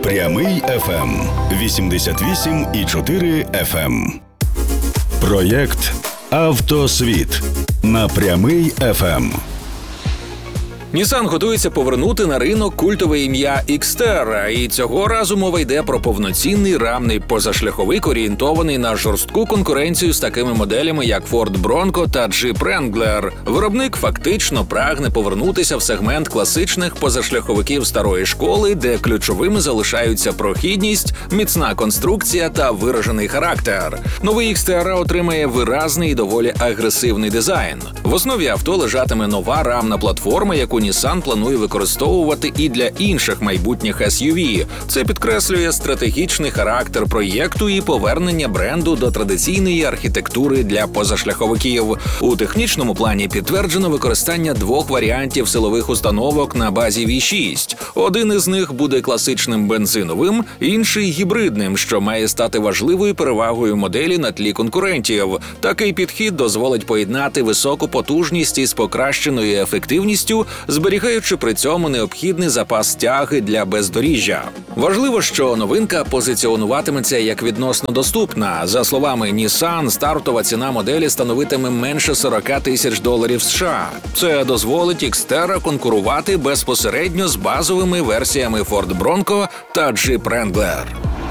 Прямий FM 88,4 FM. Проєкт «Автосвіт» на Прямий FM. Nissan готується повернути на ринок культове ім'я Xterra, і цього разу мова йде про повноцінний рамний позашляховик, орієнтований на жорстку конкуренцію з такими моделями, як Ford Bronco та Jeep Wrangler. Виробник фактично прагне повернутися в сегмент класичних позашляховиків старої школи, де ключовими залишаються прохідність, міцна конструкція та виражений характер. Новий Xterra отримає виразний і доволі агресивний дизайн. В основі авто лежатиме нова рамна платформа, яку Nissan планує використовувати і для інших майбутніх SUV. Це підкреслює стратегічний характер проєкту і повернення бренду до традиційної архітектури для позашляховиків. У технічному плані підтверджено використання двох варіантів силових установок на базі V6. Один із них буде класичним бензиновим, інший – гібридним, що має стати важливою перевагою моделі на тлі конкурентів. Такий підхід дозволить поєднати високу потужність із покращеною ефективністю, зберігаючи при цьому необхідний запас тяги для бездоріжжя. Важливо, що новинка позиціонуватиметься як відносно доступна. За словами Nissan, стартова ціна моделі становитиме менше $40 тисяч США. Це дозволить Xterra конкурувати безпосередньо з базовими версіями Ford Bronco та Jeep Wrangler.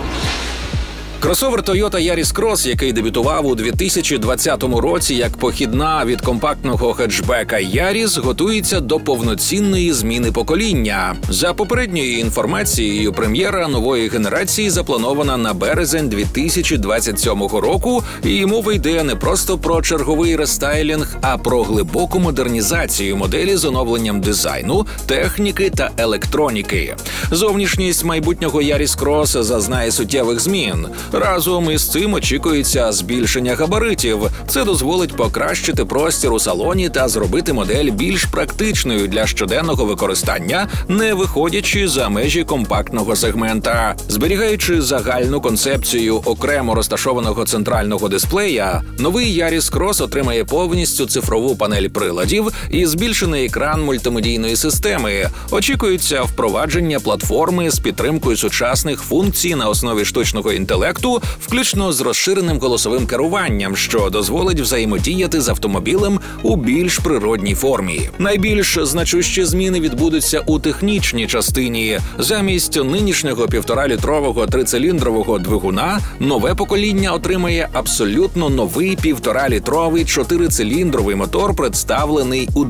Кросовер Toyota Yaris Cross, який дебютував у 2020 році як похідна від компактного хетчбека Yaris, готується до повноцінної зміни покоління. За попередньою інформацією, прем'єра нової генерації запланована на березень 2027 року, і мова йде не просто про черговий рестайлінг, а про глибоку модернізацію моделі з оновленням дизайну, техніки та електроніки. Зовнішність майбутнього Yaris Cross зазнає суттєвих змін. Разом із цим очікується збільшення габаритів. Це дозволить покращити простір у салоні та зробити модель більш практичною для щоденного використання, не виходячи за межі компактного сегмента. Зберігаючи загальну концепцію окремо розташованого центрального дисплея, новий Yaris Cross отримає повністю цифрову панель приладів і збільшений екран мультимедійної системи. Очікується впровадження платформи з підтримкою сучасних функцій на основі штучного інтелекту, включно з розширеним голосовим керуванням, що дозволить взаємодіяти з автомобілем у більш природній формі. Найбільш значущі зміни відбудуться у технічній частині. Замість нинішнього 1,5-літрового трициліндрового двигуна нове покоління отримає абсолютно новий 1,5-літровий 4-циліндровий мотор, представлений у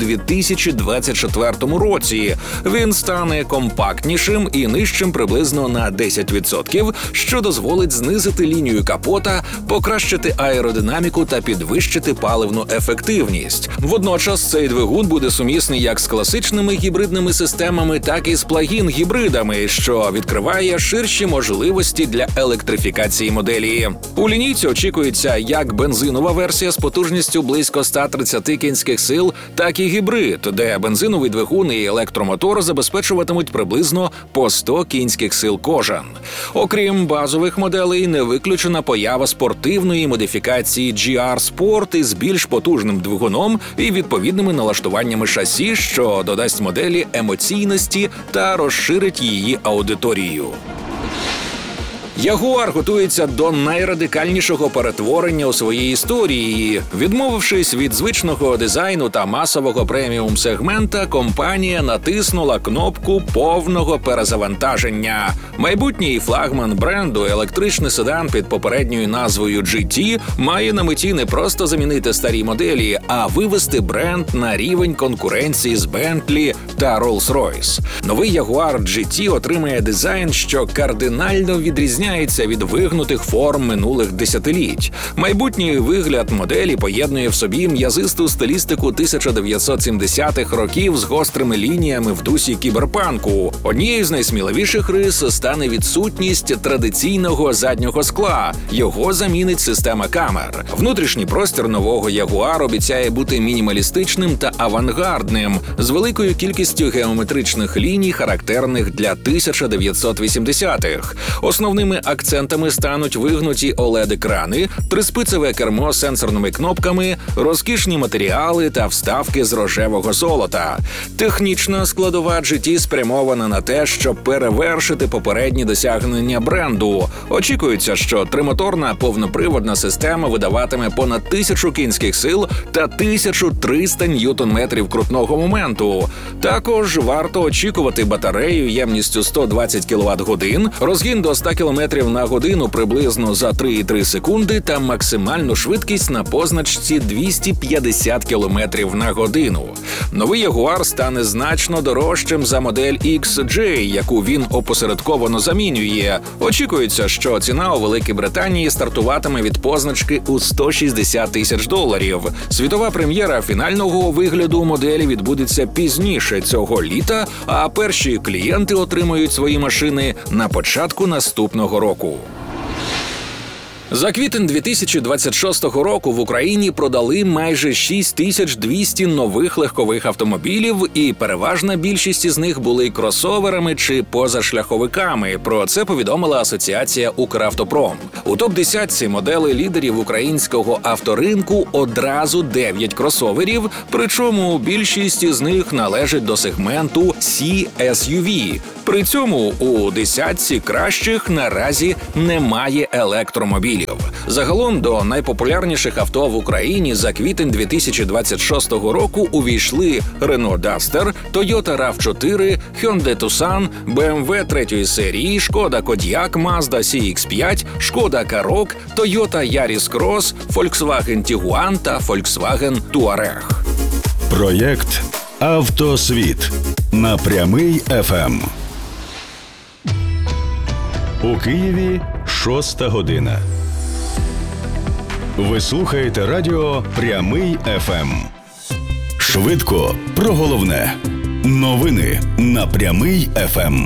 2024 році. Він стане компактнішим і нижчим приблизно на 10%, що дозволить знизити лінію капота, покращити аеродинаміку та підвищити паливну ефективність. Водночас цей двигун буде сумісний як з класичними гібридними системами, так і з плагін-гібридами, що відкриває ширші можливості для електрифікації моделі. У лінійці очікується як бензинова версія з потужністю близько 130 кінських сил, так і гібрид, де бензиновий двигун і електромотор забезпечуватимуть приблизно по 100 кінських сил кожен. Окрім базових моделей, не виключена поява спортивної модифікації GR Sport із більш потужним двигуном і відповідними налаштуваннями шасі, що додасть моделі емоційності та розширить її аудиторію. Ягуар готується до найрадикальнішого перетворення у своїй історії. Відмовившись від звичного дизайну та масового преміум-сегмента, компанія натиснула кнопку повного перезавантаження. Майбутній флагман бренду, електричний седан під попередньою назвою GT, має на меті не просто замінити старі моделі, а вивести бренд на рівень конкуренції з Bentley та Rolls-Royce. Новий Jaguar GT отримає дизайн, що кардинально відрізняється від вигнутих форм минулих десятиліть. Майбутній вигляд моделі поєднує в собі м'язисту стилістику 1970-х років з гострими лініями в дусі кіберпанку. Однією з найсміливіших рис стане відсутність традиційного заднього скла. Його замінить система камер. Внутрішній простір нового Jaguar обіцяє бути мінімалістичним та авангардним, з великою кількістю геометричних ліній, характерних для 1980-х. Основними Основними акцентами стануть вигнуті OLED-екрани, триспицеве кермо з сенсорними кнопками, розкішні матеріали та вставки з рожевого золота. Технічна складова GT спрямована на те, щоб перевершити попередні досягнення бренду. Очікується, що тримоторна повноприводна система видаватиме понад 1000 кінських сил та 1300 ньютон-метрів крутного моменту. Також варто очікувати батарею ємністю 120 кВт-годин, розгін до 100 км на годину приблизно за 3,3 секунди та максимальну швидкість на позначці 250 км на годину. Новий Jaguar стане значно дорожчим за модель XJ, яку він опосередковано замінює. Очікується, що ціна у Великій Британії стартуватиме від позначки у $160 тисяч. Світова прем'єра фінального вигляду моделі відбудеться пізніше цього літа, а перші клієнти отримають свої машини на початку наступного року. За квітень 2026 року в Україні продали майже 6200 нових легкових автомобілів, і переважна більшість із них були кросоверами чи позашляховиками. Про це повідомила Асоціація «Укравтопром». У топ-10 моделей лідерів українського авторинку одразу 9 кросоверів, причому більшість із них належить до сегменту C-SUV. При цьому у десятці кращих наразі немає електромобілів. Загалом до найпопулярніших авто в Україні за квітень 2026 року увійшли Renault Duster, Toyota RAV4, Hyundai Tucson, BMW 3 серії, Шкода Kodiaq, Mazda CX-5, Шкода Karoq, Toyota Yaris Cross, Volkswagen Tiguan та Volkswagen Touareg. Проєкт «Автосвіт» на Прямий ФМ. У Києві 6 година. Ви слухаєте радіо «Прямий ФМ». Швидко про головне. Новини на Прямий ФМ.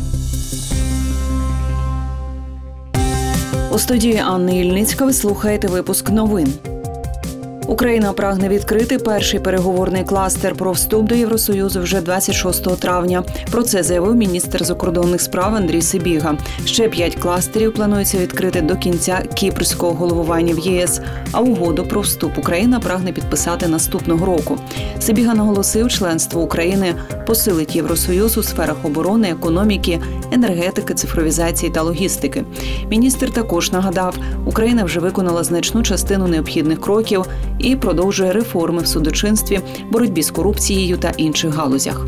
У студії Анни Ільницька ви слухаєте випуск новин. Україна прагне відкрити перший переговорний кластер про вступ до Євросоюзу вже 26 травня. Про це заявив міністр закордонних справ Андрій Сибіга. Ще 5 кластерів планується відкрити до кінця кіпрського головування в ЄС, а угоду про вступ Україна прагне підписати наступного року. Сибіга наголосив, членство України посилить Євросоюз у сферах оборони, економіки, енергетики, цифровізації та логістики. Міністр також нагадав, Україна вже виконала значну частину необхідних кроків і продовжує реформи в судочинстві, боротьбі з корупцією та інших галузях.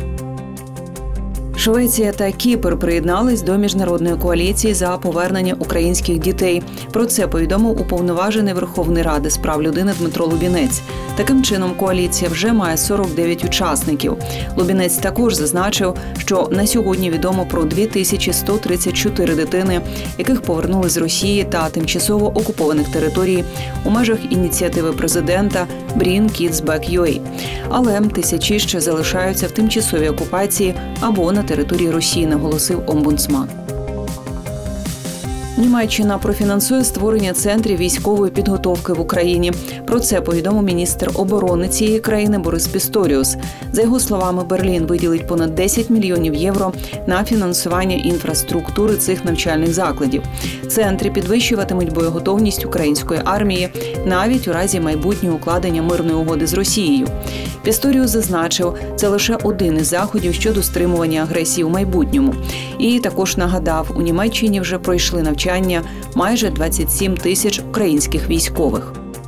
Швеція та Кіпр приєднались до міжнародної коаліції за повернення українських дітей. Про це повідомив уповноважений Верховної Ради з прав людини Дмитро Лубінець. Таким чином, коаліція вже має 49 учасників. Лубінець також зазначив, що на сьогодні відомо про 2134 дитини, яких повернули з Росії та тимчасово окупованих територій у межах ініціативи президента Bring Kids Back UA. Але тисячі ще залишаються в тимчасовій окупації або на території Росії, наголосив омбудсман. Німеччина профінансує створення центрів військової підготовки в Україні. Про це повідомив міністр оборони цієї країни Борис Пісторіус. За його словами, Берлін виділить понад 10 мільйонів євро на фінансування інфраструктури цих навчальних закладів. Центри підвищуватимуть боєготовність української армії навіть у разі майбутнього укладення мирної угоди з Росією. Пісторіус зазначив, це лише один із заходів щодо стримування агресії у майбутньому. І також нагадав, у Німеччині вже пройшли навчання майже 27 тисяч українських військових.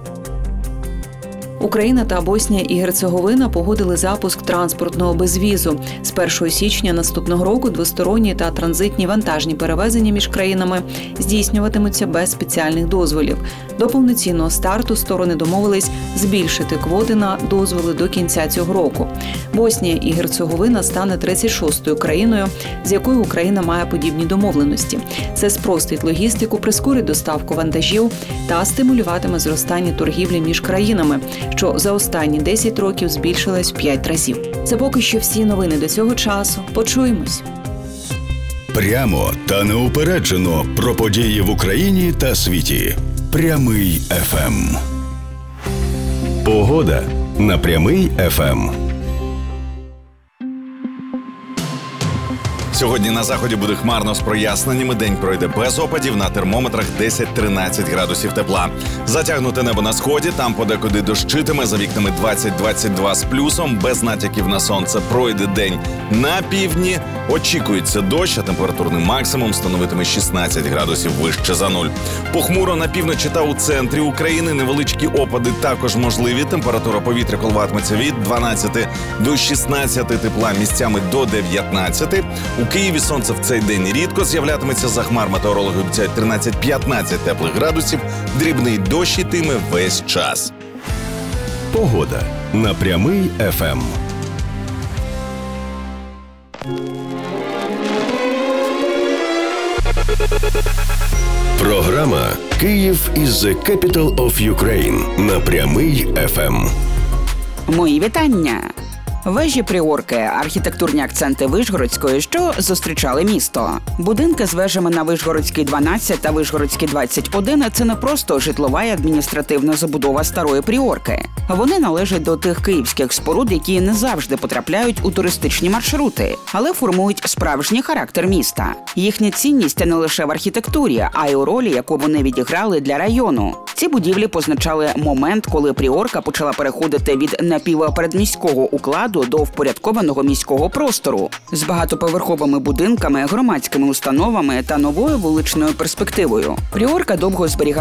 Україна та Боснія і Герцеговина погодили запуск транспортного безвізу. З 1 січня наступного року двосторонні та транзитні вантажні перевезення між країнами здійснюватимуться без спеціальних дозволів. До повноцінного старту сторони домовились збільшити квоти на дозволи до кінця цього року. Боснія і Герцеговина стане 36-ю країною, з якою Україна має подібні домовленості. Це спростить логістику, прискорить доставку вантажів та стимулюватиме зростання торгівлі між країнами, що за останні 10 років збільшилась в 5 разів. Це поки що всі новини до цього часу. Почуємось. Прямо та неупереджено про події в Україні та світі. Прямий ФМ. Погода на Прямий ФМ. Сьогодні на заході буде хмарно з проясненнями. День пройде без опадів, на термометрах 10-13 градусів тепла. Затягнуте небо на сході, там подекуди дощитиме, за вікнами 20-22 з плюсом, без натяків на сонце. Пройде день на півдні. Очікується дощ, а температурний максимум становитиме 16 градусів вище за нуль. Похмуро на півночі та у центрі України. Невеличкі опади також можливі. Температура повітря коливатиметься від 12 до 16 тепла, місцями до 19. У Києві сонце в цей день рідко з'являтиметься. За хмар метеорологи обіцяють 13-15 теплих градусів. Дрібний дощ ітиме весь час. Погода на Прямий ФМ. Програма «Київ is the capital of Ukraine» на Прямий ФМ. Мої вітання! Вежі Пріорки – архітектурні акценти Вишгородської, що зустрічали місто. Будинки з вежами на Вишгородській 12 та Вишгородській 21 – це не просто житлова і адміністративна забудова старої Пріорки. Вони належать до тих київських споруд, які не завжди потрапляють у туристичні маршрути, але формують справжній характер міста. Їхня цінність не лише в архітектурі, а й у ролі, яку вони відіграли для району. Ці будівлі позначали момент, коли Пріорка почала переходити від напівпередміського укладу до впорядкованого міського простору з багатоповерховими будинками, громадськими установами та новою вуличною перспективою. Пріорка довго зберігала